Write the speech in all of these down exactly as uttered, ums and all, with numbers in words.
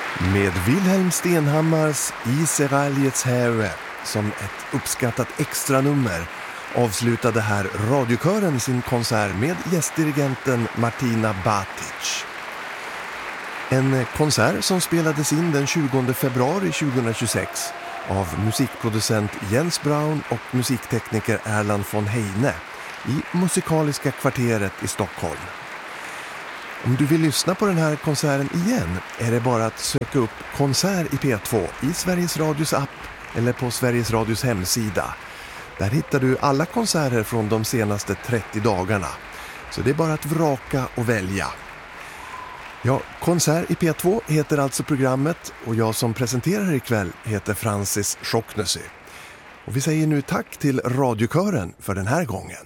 Med Wilhelm Stenhammars I Seraljets Herre som ett uppskattat extra nummer avslutade här radiokören sin konsert med gästdirigenten Martina Batic. En konsert som spelades in den tjugonde februari tjugohundratjugosex av musikproducent Jens Braun och musiktekniker Erland von Heine i Musikaliska kvarteret i Stockholm. Om du vill lyssna på den här konserten igen är det bara att söka upp Konsert i P två i Sveriges Radios app eller på Sveriges Radios hemsida. Där hittar du alla konserter från de senaste trettio dagarna. Så det är bara att vraka och välja. Ja, Konsert i P två heter alltså programmet och jag som presenterar ikväll heter Francis Schocknessy. Och vi säger nu tack till radiokören för den här gången.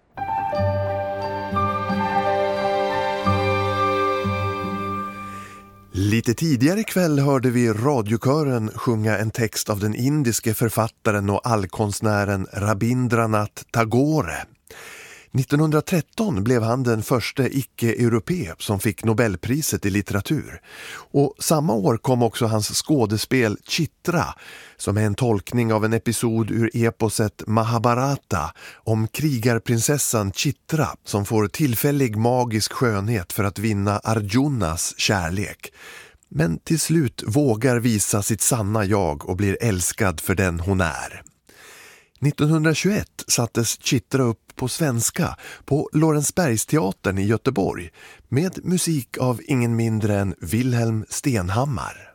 Lite tidigare ikväll hörde vi radiokören sjunga en text av den indiske författaren och allkonstnären Rabindranath Tagore. nittonhundratretton blev han den första icke-europé som fick Nobelpriset i litteratur. Och samma år kom också hans skådespel Chitra, som är en tolkning av en episod ur eposet Mahabharata om krigarprinsessan Chitra som får tillfällig magisk skönhet för att vinna Arjunas kärlek. Men till slut vågar visa sitt sanna jag och blir älskad för den hon är. nittonhundratjugoett sattes Chitra upp på svenska på Lorensbergsteatern i Göteborg med musik av ingen mindre än Wilhelm Stenhammar.